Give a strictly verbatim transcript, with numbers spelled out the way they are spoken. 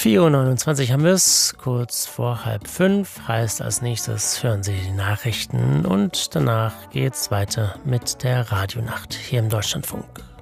vier Uhr neunundzwanzig haben wir es, kurz vor halb fünf, heißt als nächstes hören Sie die Nachrichten und danach geht's weiter mit der Radionacht hier im Deutschlandfunk.